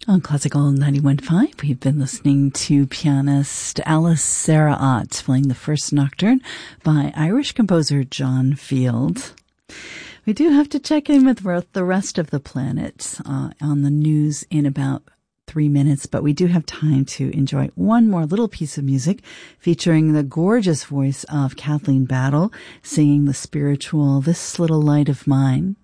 On Classical 91.5, we've been listening to pianist Alice Sarah Ott playing the first nocturne by Irish composer John Field. We do have to check in with the rest of the planet on the news in about 3 minutes, but we do have time to enjoy one more little piece of music featuring the gorgeous voice of Kathleen Battle singing the spiritual This Little Light of Mine.